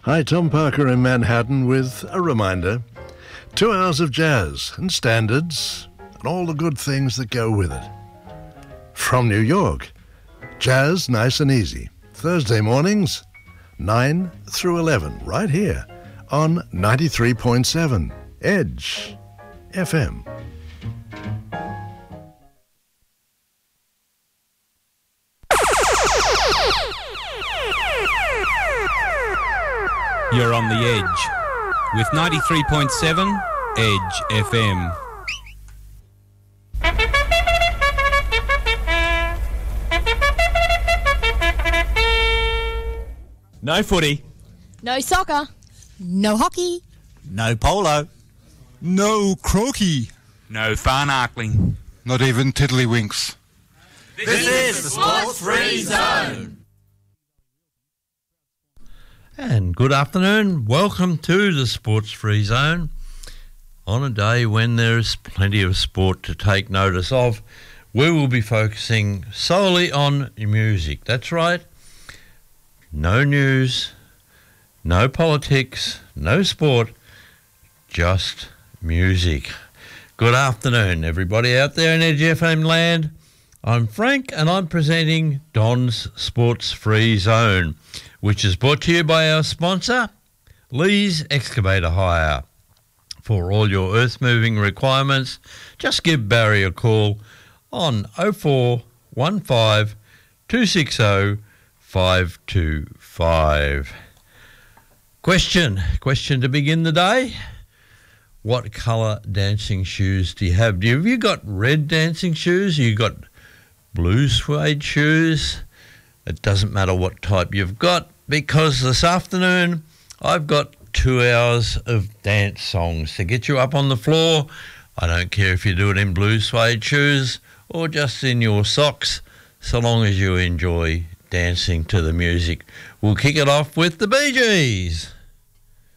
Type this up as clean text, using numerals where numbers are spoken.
Hi, Tom Parker in Manhattan with a reminder. 2 hours of jazz and standards and all the good things that go with it. From New York, jazz nice and easy. Thursday mornings, 9 through 11, right here on 93.7 Edge FM. You're on the Edge with 93.7 Edge FM. No footy. No soccer. No hockey. No polo. No croquet. No farnarkling. Not even tiddlywinks. This is the Sports Free Zone. And good afternoon. Welcome to the Sports Free Zone. On a day when there's plenty of sport to take notice of, we will be focusing solely on music. That's right. No news, no politics, no sport, just music. Good afternoon, everybody out there in Edge FM land. I'm Frank, and I'm presenting Don's Sports Free Zone, which is brought to you by our sponsor, Lee's Excavator Hire. For all your earth-moving requirements, just give Barry a call on 0415 260 525. Question to begin the day. What colour dancing shoes do you have? Have you got red dancing shoes? You got blue suede shoes? It doesn't matter what type you've got, because this afternoon I've got 2 hours of dance songs to get you up on the floor. I don't care if you do it in blue suede shoes or just in your socks, so long as you enjoy dancing to the music. We'll kick it off with the Bee Gees.